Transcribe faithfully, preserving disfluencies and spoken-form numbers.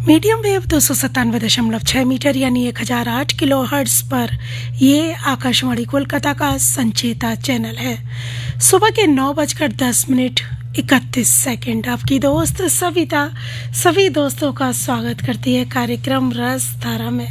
Medium wave दो सौ सत्तानवे दशमलव छः मीटर यानी एक हजार आठ किलो हर्ट्ज पर ये आकाशवाणी कोलकाता का संचेता चैनल है। सुबह के नौ बजकर दस मिनट इकतीस सेकंड आपकी दोस्त सविता सभी दोस्तों का स्वागत करती है कार्यक्रम रस धारा में।